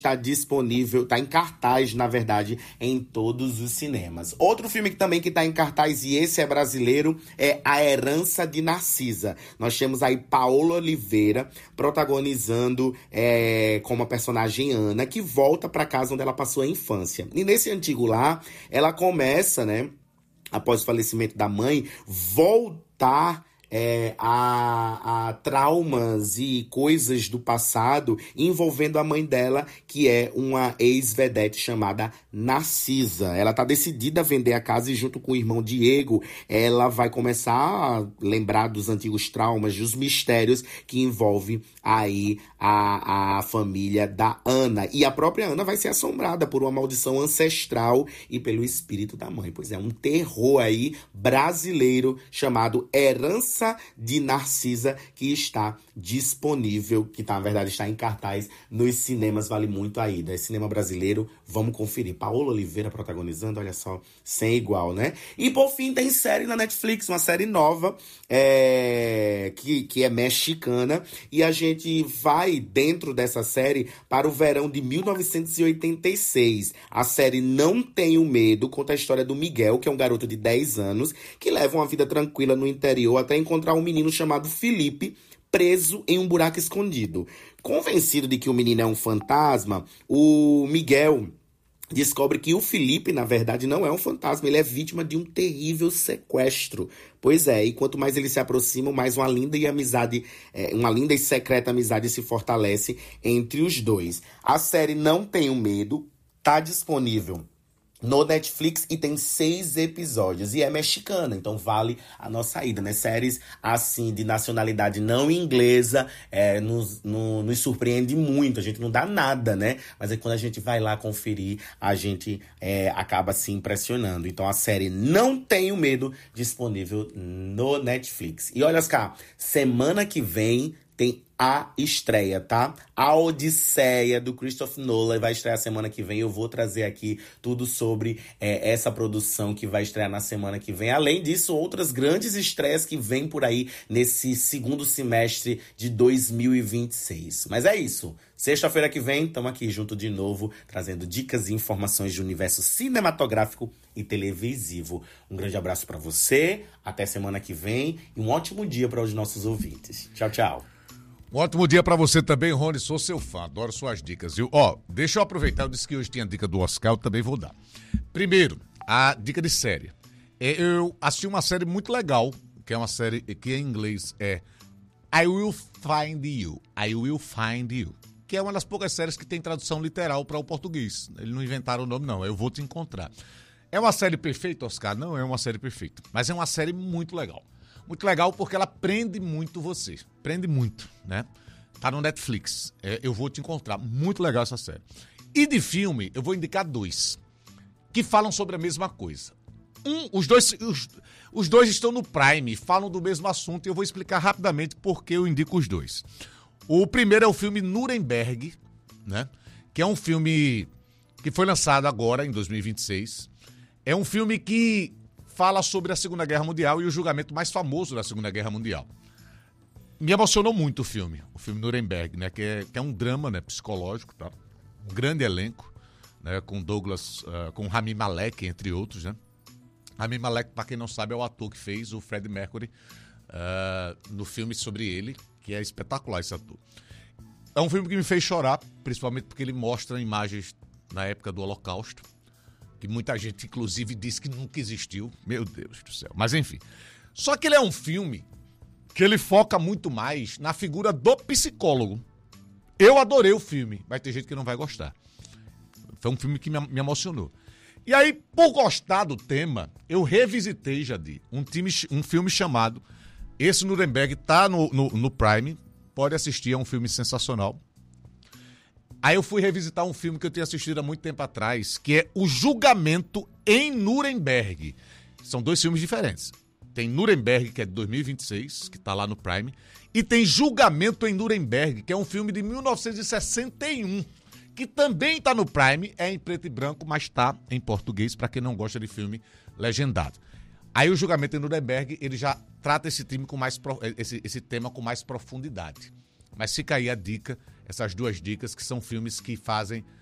está disponível, está em cartaz, na verdade, em todos os cinemas. Outro filme que também está em cartaz, e esse é brasileiro, é A Herança de Narcisa. Nós temos aí Paola Oliveira protagonizando como a personagem Ana, que volta para casa onde ela passou a infância. E nesse antigo lar, ela começa, né, após o falecimento da mãe, voltar a traumas e coisas do passado envolvendo a mãe dela, que é uma ex-vedete chamada Narcisa. Ela tá decidida a vender a casa e junto com o irmão Diego, ela vai começar a lembrar dos antigos traumas, dos mistérios que envolvem aí a família da Ana. E a própria Ana vai ser assombrada por uma maldição ancestral e pelo espírito da mãe. Pois é, um terror aí brasileiro chamado Herança de Narcisa, que está disponível, que na verdade está em cartaz nos cinemas. Vale muito a ida. É cinema brasileiro, vamos conferir. Paola Oliveira protagonizando, olha só, sem igual, né? E por fim tem série na Netflix, uma série nova, que é mexicana, e a gente vai dentro dessa série para o verão de 1986. A série Não Tenho Medo conta a história do Miguel, que é um garoto de 10 anos, que leva uma vida tranquila no interior até encontrar um menino chamado Felipe, preso em um buraco escondido. Convencido de que o menino é um fantasma, o Miguel descobre que o Felipe, na verdade, não é um fantasma, ele é vítima de um terrível sequestro. Pois é, e quanto mais eles se aproximam, mais uma linda e secreta amizade se fortalece entre os dois. A série Não Tenho Medo tá disponível no Netflix e tem 6 episódios. E é mexicana, então vale a nossa ida, né? Séries assim, de nacionalidade não inglesa, nos surpreende muito. A gente não dá nada, né? Mas aí quando a gente vai lá conferir, a gente acaba se impressionando. Então a série Não Tenho Medo, disponível no Netflix. E olha cá, semana que vem tem a estreia, tá? A Odisseia, do Christopher Nolan, vai estrear semana que vem. Eu vou trazer aqui tudo sobre essa produção que vai estrear na semana que vem. Além disso, outras grandes estreias que vêm por aí nesse segundo semestre de 2026. Mas é isso. Sexta-feira que vem, estamos aqui junto de novo, trazendo dicas e informações do universo cinematográfico e televisivo. Um grande abraço para você, até semana que vem e um ótimo dia para os nossos ouvintes. Tchau, tchau. Um ótimo dia pra você também, Rony. Sou seu fã, adoro suas dicas, viu? Deixa eu aproveitar, eu disse que hoje tinha dica do Oscar, eu também vou dar. Primeiro, a dica de série. Eu assisti uma série muito legal, que é uma série que em inglês é I Will Find You. I Will Find You. Que é uma das poucas séries que tem tradução literal para o português. Eles não inventaram o nome, não. Eu vou te encontrar. É uma série perfeita, Oscar? Não é uma série perfeita. Mas é uma série muito legal. Muito legal porque ela prende muito você. Prende muito, né? Tá no Netflix. Eu vou te encontrar. Muito legal essa série. E de filme, eu vou indicar 2. Que falam sobre a mesma coisa. Os dois estão no Prime. Falam do mesmo assunto. E eu vou explicar rapidamente por que eu indico os 2. O primeiro é o filme Nuremberg, né? Que é um filme que foi lançado agora, em 2026. É um filme que fala sobre a Segunda Guerra Mundial e o julgamento mais famoso da Segunda Guerra Mundial. Me emocionou muito o filme Nuremberg, né? Que é um drama, né, psicológico, tá? Um grande elenco, né? Com Douglas, com Rami Malek, entre outros, né? Rami Malek, para quem não sabe, é o ator que fez o Freddie Mercury no filme sobre ele, que é espetacular esse ator. É um filme que me fez chorar, principalmente porque ele mostra imagens na época do Holocausto, que muita gente, inclusive, diz que nunca existiu. Meu Deus do céu. Mas, enfim. Só que ele é um filme que ele foca muito mais na figura do psicólogo. Eu adorei o filme, mas tem gente que não vai gostar. Foi um filme que me emocionou. E aí, por gostar do tema, eu revisitei, Jadir, um filme chamado... Esse Nuremberg tá no Prime. Pode assistir, é um filme sensacional. Aí eu fui revisitar um filme que eu tinha assistido há muito tempo atrás, que é O Julgamento em Nuremberg. São 2 filmes diferentes. Tem Nuremberg, que é de 2026, que tá lá no Prime, e tem Julgamento em Nuremberg, que é um filme de 1961, que também tá no Prime, é em preto e branco, mas tá em português, para quem não gosta de filme legendado. Aí o Julgamento em Nuremberg, ele já trata esse tema com mais profundidade. Mas fica aí a dica, essas duas dicas, que são filmes que fazem